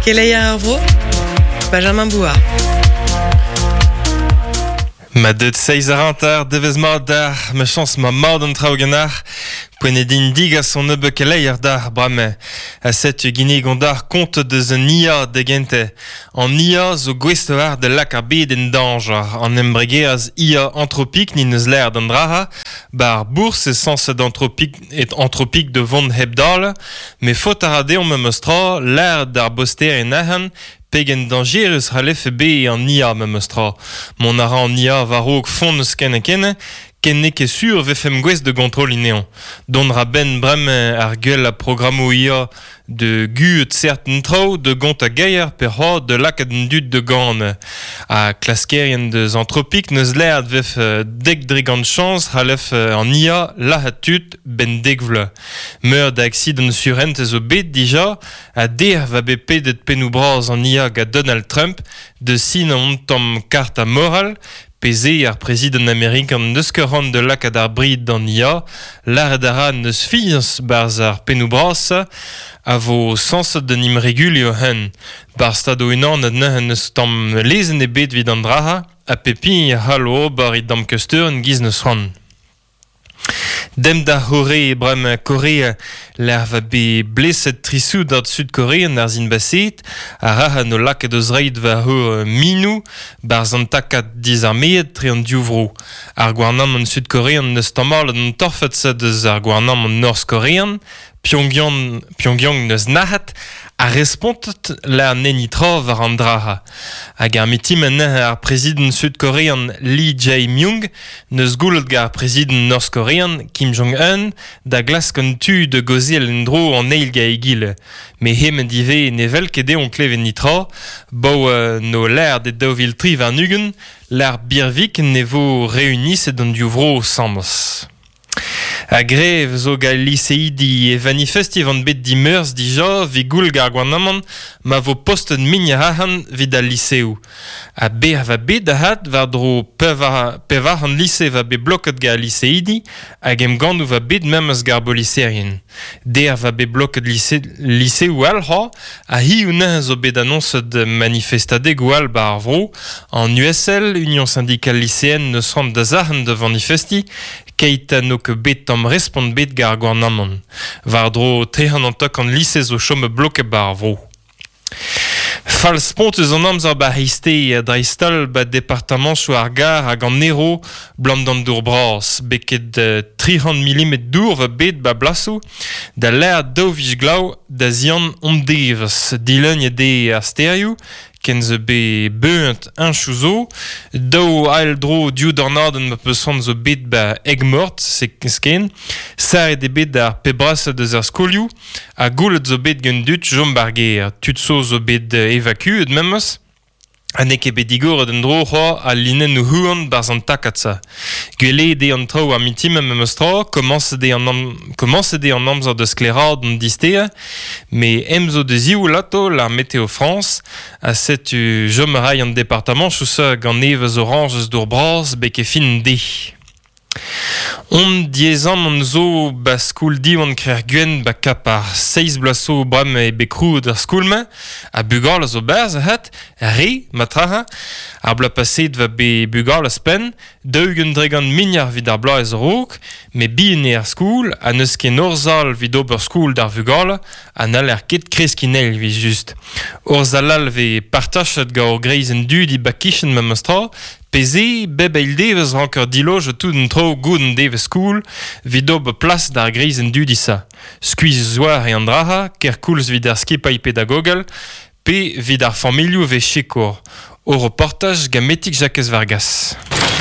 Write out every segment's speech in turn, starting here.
Keleier ar vro, Benjamin Bouard. Ma deud seiz arantar, devez mat dar, me chans ma mat an traogenar, poene din dig a son ebe keleier dar, brame. A set gine gondar kont deus an ia de gente. An ia zo gwestevar de lak ar bed en danger. An embregeaz ia antropik ni neus l'air d'an draha, bar bourse sens d'antropik de vond hebdal, me fot a rade on me mostra l'air d'ar boster en ahan, pegen dangerus ha lefe be an ia me mostra. Mon ara an ia varog fon eus ken ne ket sur vefem gwez de kontrol ineon. Don ra ben brem ar guel a programo ia de gu certain trao de gont a geier per ho de lak ad dud de gant. A klaskerien deus antropik neus l'air vef dek drigant chans ha lef an ia la ha tut ben degvle. Meur da accident surent zo bet dija a der va be pedet penou braz an ia ga Donald Trump de sin an tom karta moral peze ar prezident amerikan neus ket ran de lak ad ar brid d'an ia, lar dara neus fiñs barz ar penou braz a vo sens de nim regulio hen. Bar stado unan ad neuhen neus tam lezen e bet vid an draha, a pepi halo bar i dam keuster en giz neus ran. Dem da hore brem Korea l'air va be bleset trisou d'ar Sud-Korean ar zin baset, a raha no lak eus reid va ho minou bar zan takat dizarmeet tre an diuvro. Ar gwarnam an Sud-Korean neus tamal an torfet sa deus ar gwarnam an North-Korean, Pyongyang neus nahat, a respontet la nenitra var an draha. Hag ar mitim an ar prezident Sud-Korean Lee Jae-myung neus goulet gar prezident North-Korean Kim Jong-un da glaskan tu de gozel en dro an eil ga egile. Me hem dive nevel kede on kleve nitra, bau no l'air de daovil tri var nugen, l'air birvik nevo reunis et an diuvro sambas. A grev zo ga liseidi e manifesti van bet dimeurs dija vi goul gar gwarnamant ma vo posten migne ahan vid al liseu. A ber va bet ahat var dro pevar an lise va be bloket ga liseidi hag em gandou va bet memes gar boliserien. Der va be bloket liseu alha a hi ou ne zo bet annonset manifestade gwal bar vro an USL, Union Syndicale Lycéenne, neus ran da zahen de manifesti keita no ke bet tam respond bet gar gwarnamant. Var dro trehan an tok an lise zo chome bloke bar vro. Fal spont eus an amzer ba heiste dreistal ba departament chou ar gar hag an nero blant d'an dour bras. Beket 300 mm dour va bet ba blasou da l'air daovij glau da zian ondevas. Dilen de ar stereo ken ze be beunt un chouzo, dao ael dro diou d'arnaden ma peusant zo bet ba eg mort, se ken, sa e de bet ar pebras deus ar skolioù, a goulet zo bet gen dut jom barger, tutso zo bet evaku et memes, anek e bet digor den dro c'hoa a linen no huan barz an takatsa. Gwele de an trao ar mitim memes tra, komanse de an amzer de sklerad an distea, me emzo de ziou lato l'ar Météo France, a set jom rai an departament chousa gant nevez oranges d'our bras beke fin de. On diezan an zo ba skoul diwan krer gwen ba kapar 6 blaso bram e bekrou d'ar skoulmen, a bugal a zo berz a hat, re, matraha, ar bla paset va be bugal a spen, deugen dregan mignard vid ar bla ez rok, me bien e ar skoul, a neus ken orzal vid ober skoul d'ar bugal, an al er ket kreskinel vi just. Orzalal ve partachet ga or greizen dud i bakischen ma mostra, peze, beb eil devez rankar diloj tout un tro goud an devez skoul, vid ober plas d'ar greizen dud isa. Skuiz zoar e an draha, ker koulz vid ar skipay pedagogel, pe vid ar familioù ve chekor. O reportaj gametik Jacques Vargas.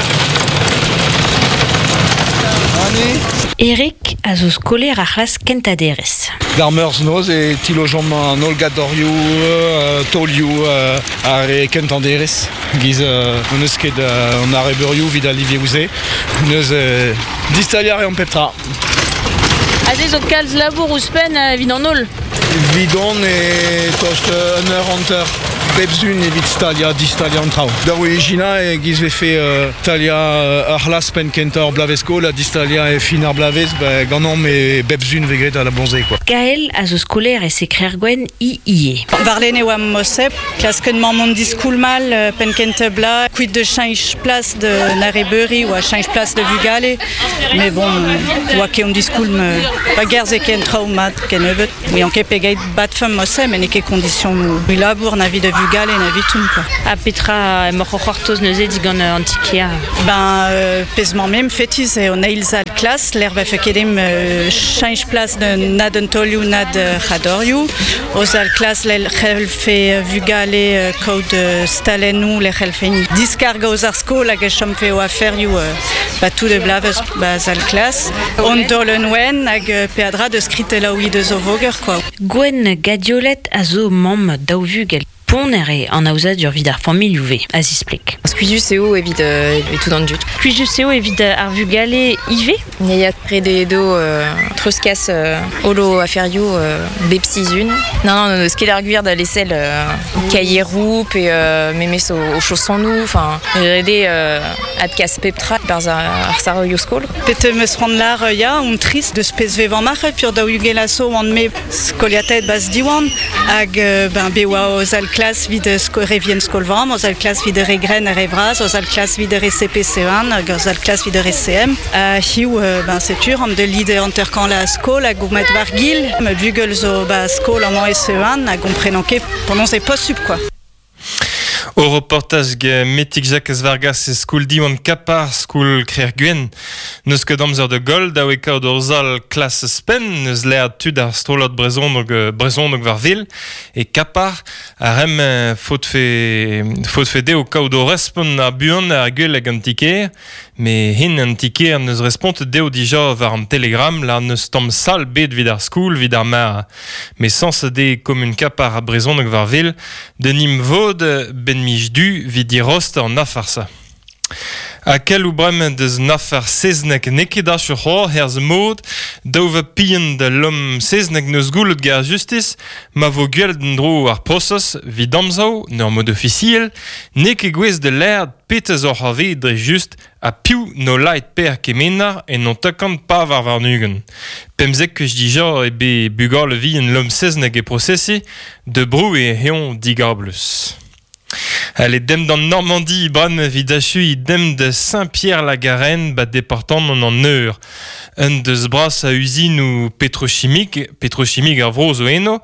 Eric a zo skoler ar c'hlas kentaderez. Garmeurs noz e tilojom an olgadorioù, tolioù ar e kentanderez. Giz neus ket an arreberioù vid al livieouze. Neus distaliar e an petra. Aze zo kalz labour ouzpen vid an ol? Vidon e tost un eur an teur. bebzun evit stalia distalia an trao. Da origina e giz ve fe talia ar las pen kentor blavesko, la distalia e fin ar blavez, ganon me bebzun vegret a la bonze, quoi. Gaël a zo skoler e sekrer gwen ie. Varlene oam mosep, klasken mamon diskoul mal, penkente bla, kuit de change place de Nareburi ou a change place de Vugale. Mais bon, oa ket on diskoul me bagerz e ken traumat ken ebet. Oui, on ket pegeit bat fem mosep, men e ket kondition mou labour na vi de Vugale na vi toum, quoi. A petra mor c'hortoz neuze digan antikia. Pezman mem fetiz e on eilz al klas, l'er va fekedem change place de nad antoliou nad chadoriou. Oz al klas l'el c'hel fe Vugale kaout stalenou, l'er c'hel fe diskarga oz ar skol hag e chom fe o aferioù tout de blavez al klas. On dolen oen hag peadra de skrit la oui de zo voger, quoi. Gwen gadiolet a zo mam daou Vugale. Pon ere an aouzad ur vid ar familh UV, az isplik. Skuizhus eo evit tout an dut. Skuizhus eo evit ar Vugale IV? Neiat prede edo treuskas holo aferioù bepsizun. Non, eus ket ar gwir da lesel kaierou pe memes o chaussonou, enfin, rede adkas peptra barz ar sarioù skol. Pet meus rand lar ya, on trist de spez vevan marre, pur da Vugelaso an me skoliatet bas diwan, hag bewa oz al klas vid revien skolvam, oz al klas vid regren ar evraz, oz al klas vid CPC1, oz al klas vid RCM. Hiu, setur, am de lide anterkan la skol, hag o met war gil, me bugel zo skol an SE1, hag on prenan ket pendant se post-sub, quoi. Au reportage metik Jacques Vargas e skoul diwan kapar skoul krer gwen. Neus ket amzer de gol da oe kaout orzal klas spen, neus lead tud ar strolot brezhoneg var vil, e kapar a rem faot fe deo kaout o respon ar buan ar gwell hag an tiker, me hin an tiker neus respont deo dija var an telegram, la neus tamm sal bet vid ar skoul, vid ar mar. Me sans de komun kapar a brezhoneg var vil, de nim vod ben mij du vidi rost an afarsa. A kel ou brem deus nafar seznek nekeda choc'hor herz mod, daouva pien de l'om seznek neus goulout ger justice, ma vo gwell den dro ar prosos, vid amzao, neur mod officiel, nek e gwez de l'erd petez or c'have dre just a piou no lait per kemenar e non takant pa var varnugen. Pemzek keus dija e be bugar le vi en l'om seznek e processi, de brou e heon digar bleus. Allez, dem dans Normandie, bram vidachu i dem de Saint-Pierre-la-Garenne, bat départant non en eur. Un deus bras a usine ou pétrochimique ar vro zo eno,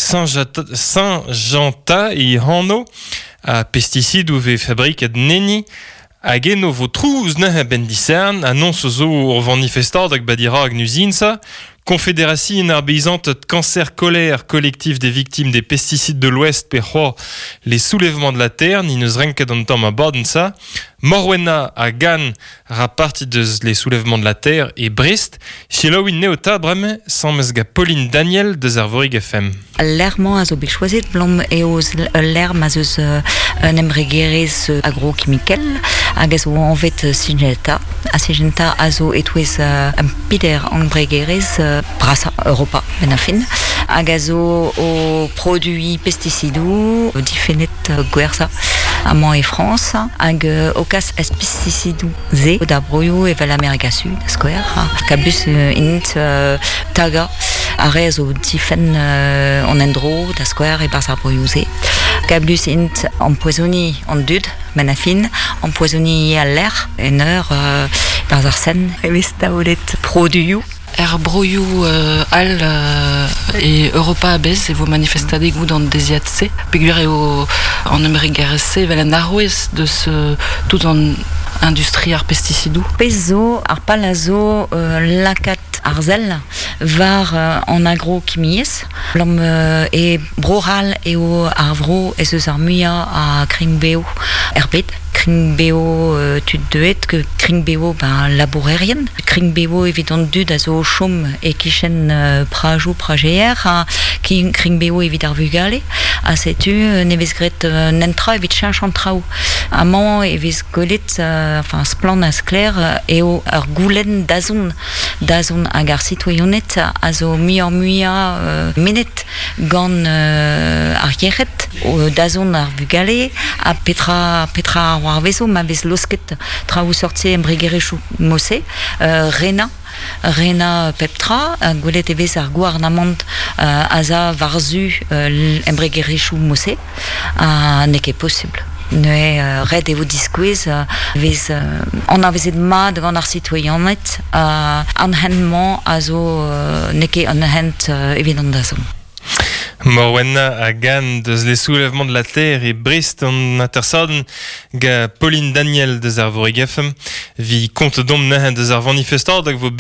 Saint-Janta i Hano, a pesticide ou ve fabrique ad neni, hag eno vo trouz ne ben discern, annonce zo ur manifestad hag badira hag nuzinsa, Confédératie inarbeizante de cancer colère collectif des victimes des pesticides de l'Ouest per les soulèvements de la terre, ni neus renket an tamm a baden sa, Morwena a Gann raparti deus les soulèvements de la terre et Brest, chilaouin neota breme, sans mesga Pauline Daniel deus ar vorig FM. L'erman a zo bet choazet blom eoz l'erm a zeus un emregerez agrochimikel hag a zo anvet Syngenta. A Syngenta a zo etouez un pider emregerez brasa Europa ben a fin. Hag a zo o produi pesticidou difenet gwerza amant e France hag o kas es pesticidou ze da broioù evel Amerika Sud skoer kabus int taga are zo difen en endro da skoer e bars ar broioù ze kabus int empoisoni en dud men a fin empoisoni a l'air en eur bars ar sen eves taolet produioù Er broioù al e Europa abez e vo manifestadeg goude an deziat-se. Peogwir eo an emregerez-se vel an arrouez deus tout an industrie ar pesticidou. Pezo ar palazo lakat ar zel var an agrochimiez. L'om e broral eo ar vro ez eus ar muia a kringbeo erbet. Kringbeo tud deet que kringbeo labourerien. Kringbeo évident dud a zo chom e kichen prajou prajeer a kringbeo evit ar Vugale a setu nevez gret nentra evit chanch an trao. Amant e vez golet, enfin, splan as clair, eo ur goulen dazon hag ar citoyennet a zo muia menet gant ar yechet, dazon ar vugale, a petra ar vezo, ma vez losket traoù sorti embregerechou mose, Rena peptra, gwelet evez ar gouarnamant aza varzu embregerechou mose, neke possible. Red e vo diskouez vez an a vezet mad gant ar citoyennet anhennement a zo neke anhent evident da zo. Morwenna a gant deus les soulèvements de la terre et Brest an intersaden ga Pauline Daniel deus ar vorigefem vi kont dom nehet deus ar manifestor dag vo